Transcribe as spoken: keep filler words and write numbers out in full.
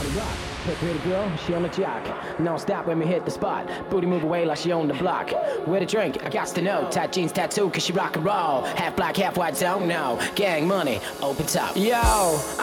rock. Hey, pretty girl, she on the jock. Non stop when we hit the spot. Booty move away like she on the block. Where to drink? I got to know. Tight jeans, tattoo, cause she rock and roll. Half black, half white, don't know. Gang money, open top. Yo.